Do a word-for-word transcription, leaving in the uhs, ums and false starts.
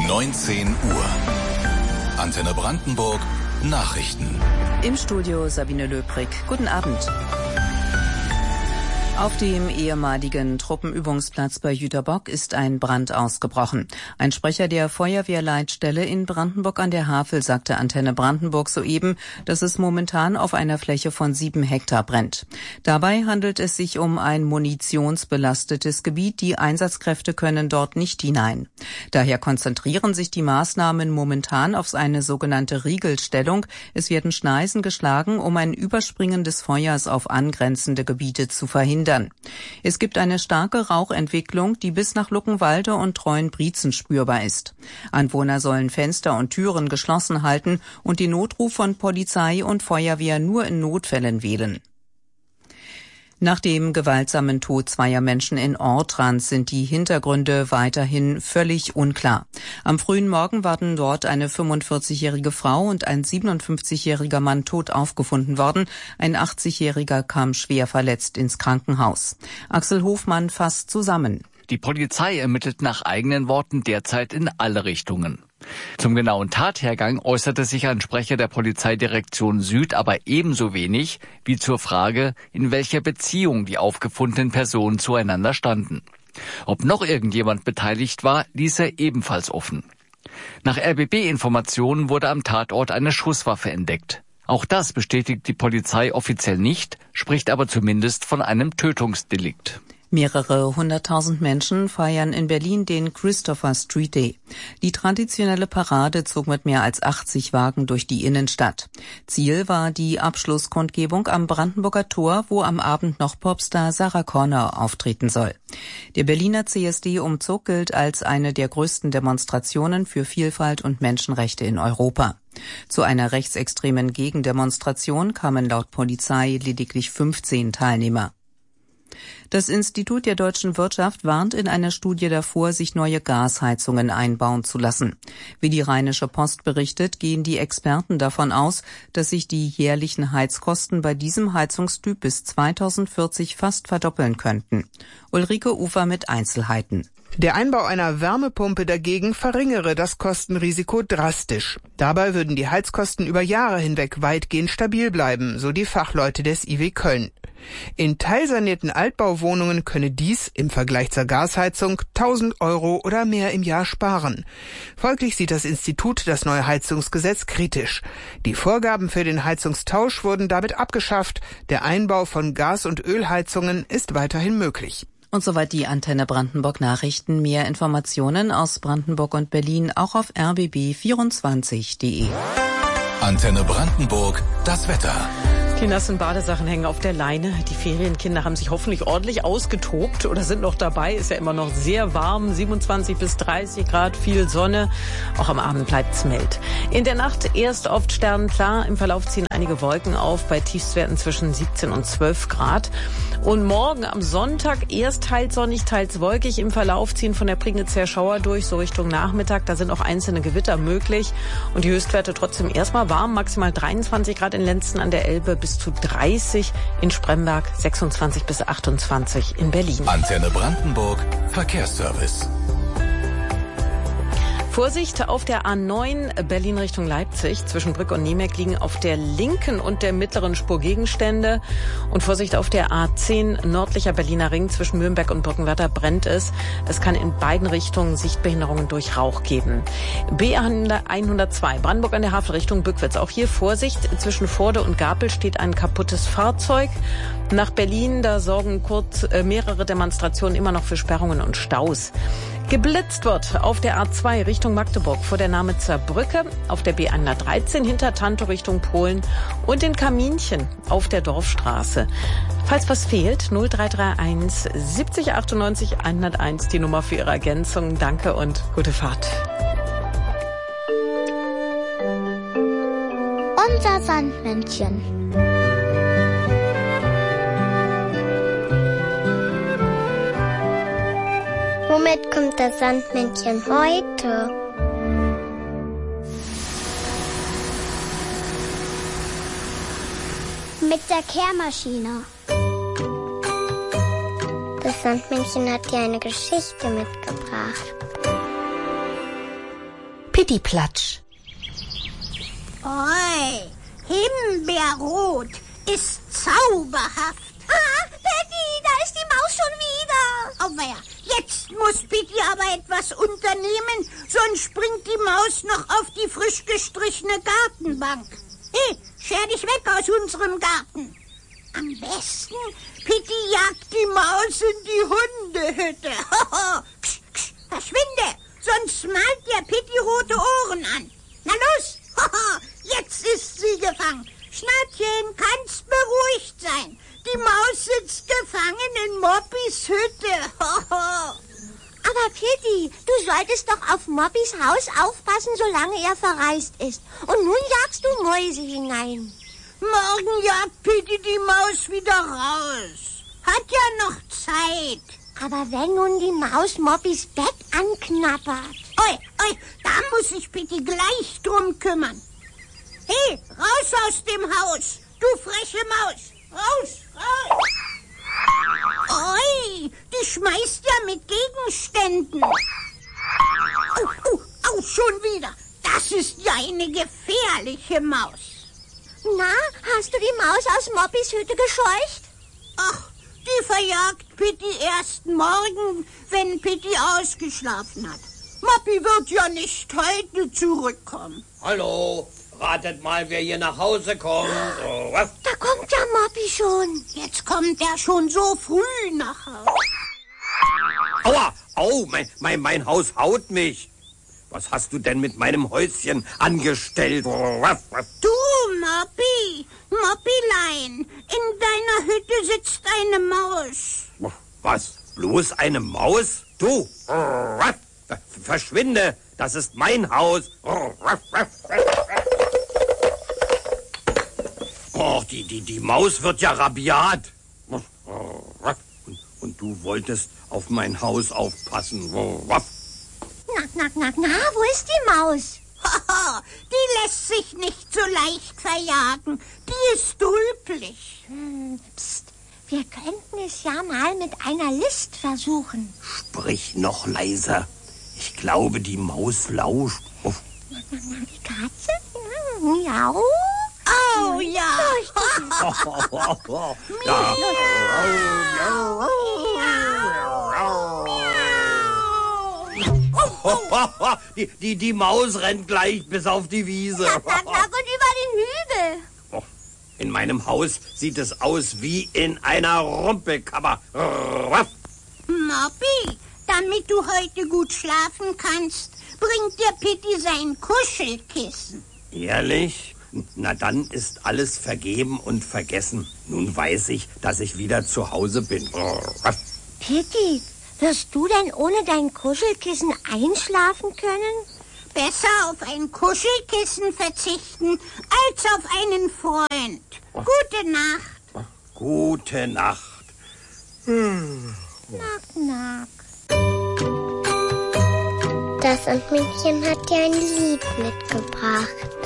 neunzehn Uhr. Antenne Brandenburg, Nachrichten. Im Studio Sabine Löbrig. Guten Abend. Auf dem ehemaligen Truppenübungsplatz bei Jüterbock ist ein Brand ausgebrochen. Ein Sprecher der Feuerwehrleitstelle in Brandenburg an der Havel sagte Antenne Brandenburg soeben, dass es momentan auf einer Fläche von sieben Hektar brennt. Dabei handelt es sich um ein munitionsbelastetes Gebiet. Die Einsatzkräfte können dort nicht hinein. Daher konzentrieren sich die Maßnahmen momentan auf eine sogenannte Riegelstellung. Es werden Schneisen geschlagen, um ein Überspringen des Feuers auf angrenzende Gebiete zu verhindern. Es gibt eine starke Rauchentwicklung, die bis nach Luckenwalde und Treuenbrietzen spürbar ist. Anwohner sollen Fenster und Türen geschlossen halten und den Notruf von Polizei und Feuerwehr nur in Notfällen wählen. Nach dem gewaltsamen Tod zweier Menschen in Ortrans sind die Hintergründe weiterhin völlig unklar. Am frühen Morgen waren dort eine fünfundvierzigjährige Frau und ein siebenundfünfzigjähriger Mann tot aufgefunden worden. Ein achtzigjähriger kam schwer verletzt ins Krankenhaus. Axel Hofmann fasst zusammen. Die Polizei ermittelt nach eigenen Worten derzeit in alle Richtungen. Zum genauen Tathergang äußerte sich ein Sprecher der Polizeidirektion Süd aber ebenso wenig wie zur Frage, in welcher Beziehung die aufgefundenen Personen zueinander standen. Ob noch irgendjemand beteiligt war, ließ er ebenfalls offen. Nach R B B-Informationen wurde am Tatort eine Schusswaffe entdeckt. Auch das bestätigt die Polizei offiziell nicht, spricht aber zumindest von einem Tötungsdelikt. Mehrere hunderttausend Menschen feiern in Berlin den Christopher Street Day. Die traditionelle Parade zog mit mehr als achtzig Wagen durch die Innenstadt. Ziel war die Abschlusskundgebung am Brandenburger Tor, wo am Abend noch Popstar Sarah Connor auftreten soll. Der Berliner C S D-Umzug gilt als eine der größten Demonstrationen für Vielfalt und Menschenrechte in Europa. Zu einer rechtsextremen Gegendemonstration kamen laut Polizei lediglich fünfzehn Teilnehmer. Das Institut der deutschen Wirtschaft warnt in einer Studie davor, sich neue Gasheizungen einbauen zu lassen. Wie die Rheinische Post berichtet, gehen die Experten davon aus, dass sich die jährlichen Heizkosten bei diesem Heizungstyp bis zweitausendvierzig fast verdoppeln könnten. Ulrike Ufer mit Einzelheiten. Der Einbau einer Wärmepumpe dagegen verringere das Kostenrisiko drastisch. Dabei würden die Heizkosten über Jahre hinweg weitgehend stabil bleiben, so die Fachleute des I W Köln. In teilsanierten Altbauwohnungen könne dies im Vergleich zur Gasheizung tausend Euro oder mehr im Jahr sparen. Folglich sieht das Institut das neue Heizungsgesetz kritisch. Die Vorgaben für den Heizungstausch wurden damit abgeschafft. Der Einbau von Gas- und Ölheizungen ist weiterhin möglich. Und soweit die Antenne Brandenburg Nachrichten. Mehr Informationen aus Brandenburg und Berlin auch auf r b b vierundzwanzig punkt d e. Antenne Brandenburg, das Wetter. Die nassen Badesachen hängen auf der Leine. Die Ferienkinder haben sich hoffentlich ordentlich ausgetobt oder sind noch dabei. Ist ja immer noch sehr warm, siebenundzwanzig bis dreißig Grad, viel Sonne. Auch am Abend bleibt's mild. In der Nacht erst oft sternklar. Im Verlauf ziehen einige Wolken auf bei Tiefstwerten zwischen siebzehn und zwölf Grad. Und morgen am Sonntag erst teils sonnig, teils wolkig. Im Verlauf ziehen von der Prignitz her Schauer durch, so Richtung Nachmittag. Da sind auch einzelne Gewitter möglich. Und die Höchstwerte trotzdem erstmal warm, maximal dreiundzwanzig Grad in Lenzen an der Elbe bis zu dreißig in Spremberg, sechsundzwanzig bis achtundzwanzig in Berlin. Antenne Brandenburg, Verkehrsservice. Vorsicht auf der A neun Berlin Richtung Leipzig. Zwischen Brück und Niemek liegen auf der linken und der mittleren Spur Gegenstände. Und Vorsicht auf der A zehn nördlicher Berliner Ring zwischen Mühlenberg und Brückenwerder brennt es. Es kann in beiden Richtungen Sichtbehinderungen durch Rauch geben. B hundertzwei Brandenburg an der Havel Richtung Bückwitz. Auch hier Vorsicht. Zwischen Vorde und Gapel steht ein kaputtes Fahrzeug. Nach Berlin, da sorgen kurz äh, mehrere Demonstrationen immer noch für Sperrungen und Staus. Geblitzt wird auf der A zwei Richtung Magdeburg vor der Nametzer Brücke, auf der B hundertdreizehn hinter Tantow Richtung Polen und in Kaminchen auf der Dorfstraße. Falls was fehlt, null drei drei eins siebzig achtundneunzig hunderteins, die Nummer für Ihre Ergänzung. Danke und gute Fahrt. Unser Sandmännchen. Womit kommt das Sandmännchen heute? Mit der Kehrmaschine. Das Sandmännchen hat dir eine Geschichte mitgebracht. Pittiplatsch. Oi, Himbeerrot ist zauberhaft. Ah, Pitti, da ist die Maus schon wieder. Auweia, jetzt muss Pitti aber etwas unternehmen, sonst springt die Maus noch auf die frisch gestrichene Gartenbank. Hey, scher dich weg aus unserem Garten. Am besten, Pitti jagt die Maus in die Hundehütte. Ksch, ksch, verschwinde, sonst malt der Pitti rote Ohren an. Na los, jetzt ist sie gefangen. Schnattchen, kannst beruhigt sein. Die Maus sitzt gefangen in Moppis Hütte. Aber Pitti, du solltest doch auf Moppis Haus aufpassen, solange er verreist ist. Und nun jagst du Mäuse hinein. Morgen jagt Pitti die Maus wieder raus. Hat ja noch Zeit. Aber wenn nun die Maus Moppis Bett anknabbert. Oi, oi, da muss sich Pitti gleich drum kümmern. Hey, raus aus dem Haus, du freche Maus. Raus, raus. Oi, die schmeißt ja mit Gegenständen. Au, au, au, schon wieder. Das ist ja eine gefährliche Maus. Na, hast du die Maus aus Moppis Hütte gescheucht? Ach, die verjagt Pitti erst morgen, wenn Pitti ausgeschlafen hat. Moppi wird ja nicht heute zurückkommen. Hallo, ratet mal, wer hier nach Hause kommt. Oh, was? Da kommt ja Moppi schon. Jetzt kommt er schon so früh nach Hause. Aua, au, mein, mein, mein Haus haut mich. Was hast du denn mit meinem Häuschen angestellt? Oh, was, was? Du, Moppi, Moppilein, in deiner Hütte sitzt eine Maus. Was? Bloß eine Maus? Du, oh, was? Verschwinde, das ist mein Haus. Oh, die, die, die Maus wird ja rabiat. Und, und du wolltest auf mein Haus aufpassen. Na, na, na, na, wo ist die Maus? Die lässt sich nicht so leicht verjagen. Die ist trüblich. Hm, pst, wir könnten es ja mal mit einer List versuchen. Sprich noch leiser. Ich glaube, die Maus lauscht. Oh. Na, na, na, die Katze? Miau. Oh, ja. Ja. Die, die, die Maus rennt gleich bis auf die Wiese. Knack, knack, knack und über den Hügel. Oh, in meinem Haus sieht es aus wie in einer Rumpelkammer. Moppi, damit du heute gut schlafen kannst, bringt dir Pitti sein Kuschelkissen. Ehrlich? Na, dann ist alles vergeben und vergessen. Nun weiß ich, dass ich wieder zu Hause bin. Pitti, wirst du denn ohne dein Kuschelkissen einschlafen können? Besser auf ein Kuschelkissen verzichten, als auf einen Freund. Gute Nacht. Gute Nacht. Hm. Knack, knack. Das Sandmännchen hat dir ein Lied mitgebracht.